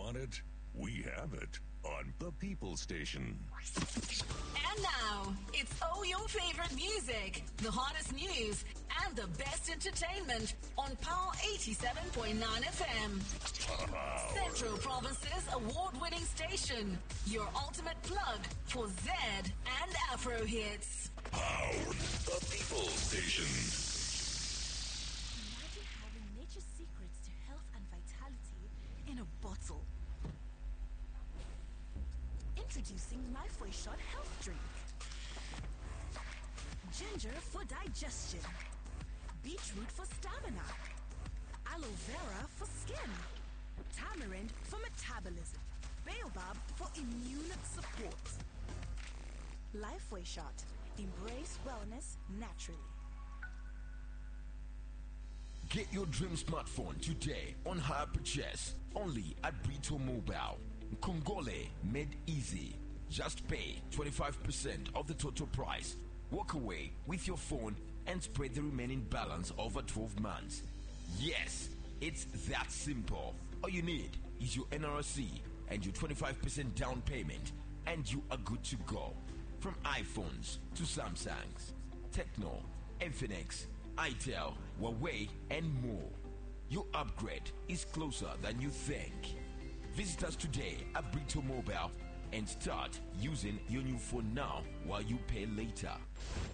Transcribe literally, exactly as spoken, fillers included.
want it? We have it on the People Station. And now, it's all your favorite music, the hottest news, and the best entertainment on Power eighty-seven point nine F M. Power. Central Province's award-winning station, your ultimate plug for Z and Afro hits. Power, the People Station. Imagine having nature's secrets to health and vitality in a bottle. Introducing Lifeway Shot Health Drink. Ginger for digestion. Beetroot for stamina. Aloe vera for skin. Tamarind for metabolism. Baobab for immune support. Lifeway Shot. Embrace wellness naturally. Get your dream smartphone today on hire purchase only at Brito Mobile. Congole made easy. Just pay twenty-five percent of the total price. Walk away with your phone and spread the remaining balance over twelve months. Yes, it's that simple. All you need is your N R C and your twenty-five percent down payment, and you are good to go. From iPhones to Samsungs, Tecno, Infinix, Itel, Huawei, and more. Your upgrade is closer than you think. Visit us today at Brito Mobile and start using your new phone now while you pay later.